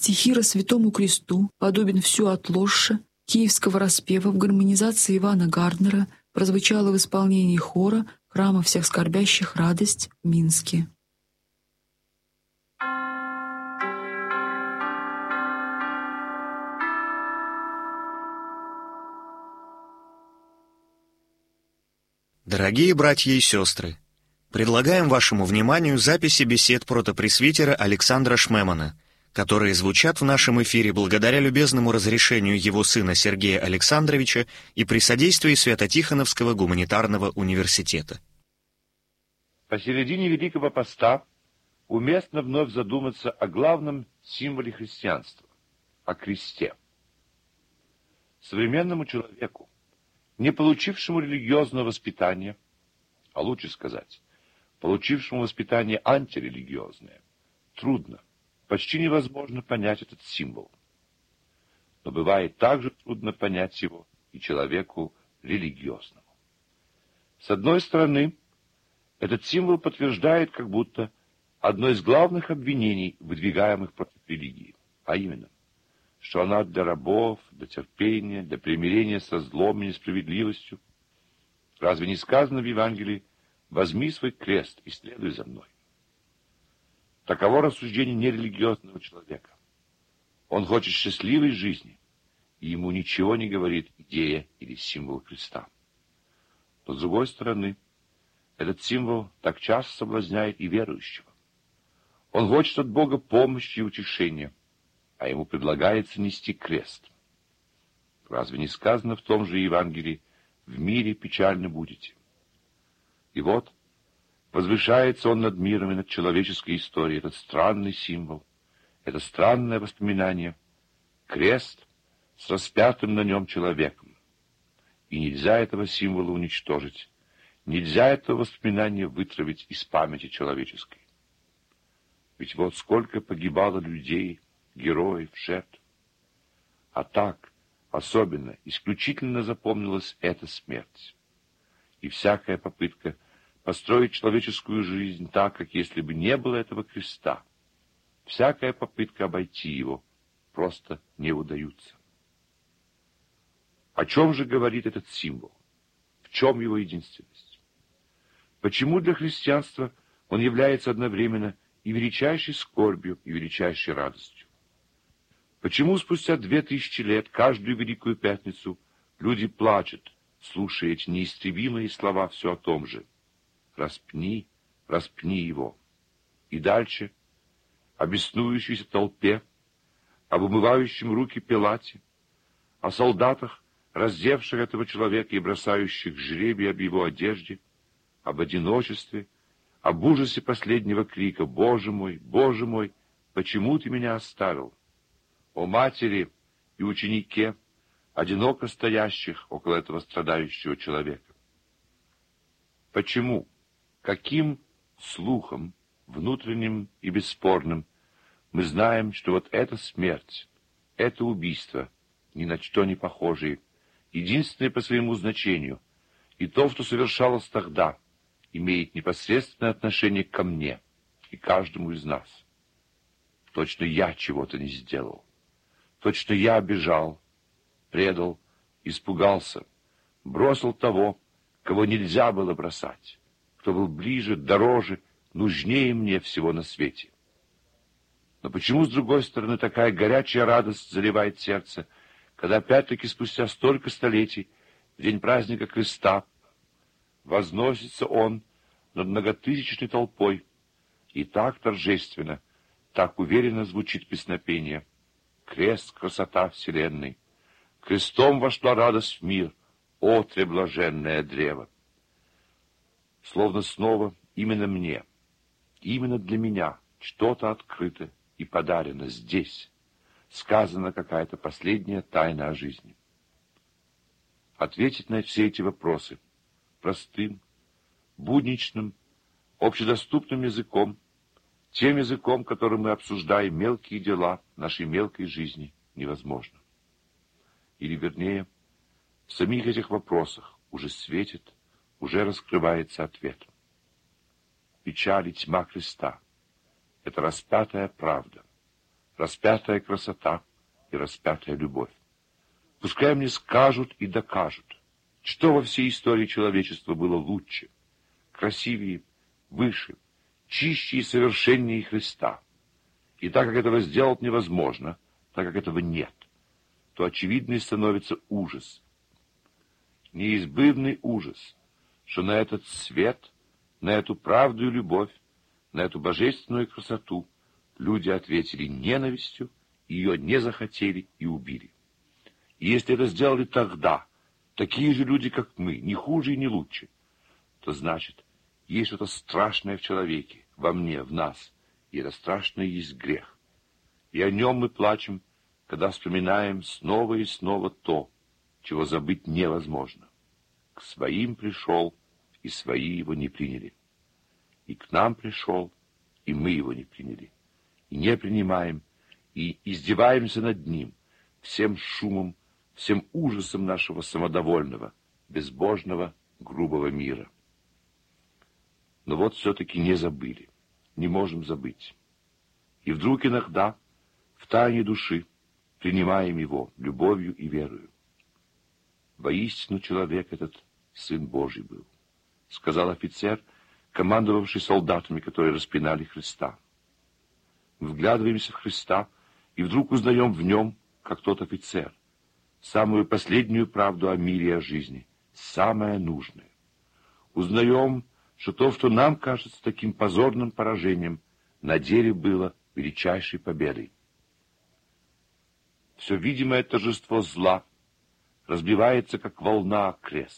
стихира Святому Кресту подобен всю отложше киевского распева в гармонизации Ивана Гарднера прозвучала в исполнении хора Храма всех скорбящих радость в Минске. Дорогие братья и сестры, предлагаем вашему вниманию записи бесед протопресвитера Александра Шмемана, которые звучат в нашем эфире благодаря любезному разрешению его сына Сергея Александровича и при содействии Свято-Тихоновского гуманитарного университета. Посередине Великого Поста уместно вновь задуматься о главном символе христианства — о кресте. Современному человеку, не получившему религиозного воспитания, а лучше сказать, получившему воспитание антирелигиозное, трудно, почти невозможно понять этот символ. Но бывает также трудно понять его и человеку религиозному. С одной стороны, этот символ подтверждает как будто одно из главных обвинений, выдвигаемых против религии, а именно, что она для рабов, для терпения, для примирения со злом и несправедливостью. Разве не сказано в Евангелии: «Возьми свой крест и следуй за мной»? Таково рассуждение нерелигиозного человека. Он хочет счастливой жизни, и ему ничего не говорит идея или символ креста. Но с другой стороны, этот символ так часто соблазняет и верующего. Он хочет от Бога помощи и утешения, а ему предлагается нести крест. Разве не сказано в том же Евангелии: «В мире печально будете»? И вот возвышается он над миром и над человеческой историей, этот странный символ, это странное воспоминание, крест с распятым на нем человеком. И нельзя этого символа уничтожить, нельзя этого воспоминания вытравить из памяти человеческой. Ведь вот сколько погибало людей, героев, жертв. А так, особенно, исключительно запомнилась эта смерть. И всякая попытка построить человеческую жизнь так, как если бы не было этого креста, всякая попытка обойти его просто не удается. О чем же говорит этот символ? В чем его единственность? Почему для христианства он является одновременно и величайшей скорбью, и величайшей радостью? Почему спустя 2000 лет, каждую Великую Пятницу, люди плачут, слушая эти неистребимые слова все о том же: «Распни, распни его». И дальше о беснующейся толпе, об умывающем руки Пилате, о солдатах, раздевших этого человека и бросающих жребий об его одежде, об одиночестве, об ужасе последнего крика: Боже мой, почему ты меня оставил?» О матери и ученике, одиноко стоящих около этого страдающего человека. Почему, каким слухом, внутренним и бесспорным, мы знаем, что вот эта смерть, это убийство, ни на что не похожие, единственное по своему значению, и то, что совершалось тогда, имеет непосредственное отношение ко мне и каждому из нас? Точно я чего-то не сделал. Точно я обижал, предал, испугался, бросил того, кого нельзя было бросать, кто был ближе, дороже, нужнее мне всего на свете. Но почему, с другой стороны, такая горячая радость заливает сердце, когда опять-таки спустя столько столетий, в день праздника Креста, возносится он над многотысячной толпой, и так торжественно, так уверенно звучит песнопение: «Крест, красота вселенной! Крестом вошла радость в мир, о, треблаженное древо!» Словно снова именно мне, именно для меня что-то открыто и подарено здесь, сказана какая-то последняя тайна о жизни. Ответить на все эти вопросы простым, будничным, общедоступным языком, тем языком, которым мы обсуждаем мелкие дела нашей мелкой жизни, невозможно. Или, вернее, в самих этих вопросах уже светит, уже раскрывается ответ. Печаль и тьма креста — это распятая правда, распятая красота и распятая любовь. Пускай мне скажут и докажут, что во всей истории человечества было лучше, красивее, выше, чище и совершеннее Христа. И так как этого сделать невозможно, так как этого нет, то очевидный становится ужас. Неизбывный ужас, что на этот свет, на эту правду и любовь, на эту божественную красоту люди ответили ненавистью, ее не захотели и убили. И если это сделали тогда такие же люди, как мы, не хуже и не лучше, то значит, есть что-то страшное в человеке, во мне, в нас, и это страшное есть грех. И о нем мы плачем, когда вспоминаем снова и снова то, чего забыть невозможно. К своим пришел, и свои его не приняли. И к нам пришел, и мы его не приняли. И не принимаем, и издеваемся над ним, всем шумом, всем ужасом нашего самодовольного, безбожного, грубого мира. Но вот все-таки не забыли, не можем забыть. И вдруг иногда, в тайне души, принимаем его любовью и верою. Воистину человек этот Сын Божий был, сказал офицер, командовавший солдатами, которые распинали Христа. Мы вглядываемся в Христа и вдруг узнаем в нем, как тот офицер, самую последнюю правду о мире и о жизни, самое нужное. Узнаем, что то, что нам кажется таким позорным поражением, на деле было величайшей победой. Все видимое торжество зла разбивается, как волна о крест.